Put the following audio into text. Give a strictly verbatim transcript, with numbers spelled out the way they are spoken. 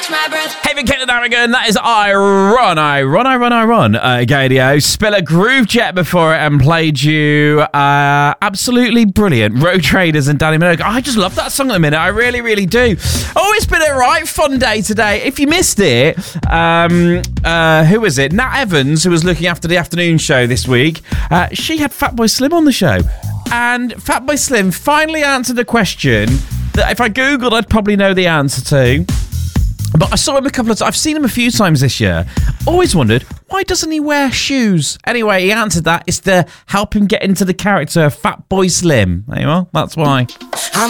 catch my breath. Hey, Kitten Harrigan, that is I Run, I Run, I Run, I Run. Uh, Gadio, Spiller Groove Jet before it and played you uh, absolutely brilliant. Road Traders and Danny Minogue. I just love that song at the minute. I really, really do. Oh, it's been a right fun day today. If you missed it, um, uh, who was it? Nat Evans, who was looking after the afternoon show this week, uh, she had Fatboy Slim on the show. And Fatboy Slim finally answered a question that if I Googled, I'd probably know the answer to. But I saw him a couple of times. I've seen him a few times this year. Always wondered, why doesn't he wear shoes? Anyway, he answered that. It's to help him get into the character of Fatboy Slim. There you are. That's why.